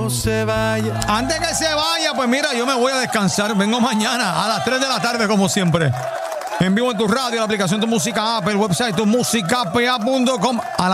no se vaya. Antes que se vaya, pues mira, yo me voy a descansar. Vengo mañana a las 3 de la tarde, como siempre. En vivo en tu radio, la aplicación Tu Música App, el website tumusicaapa.com.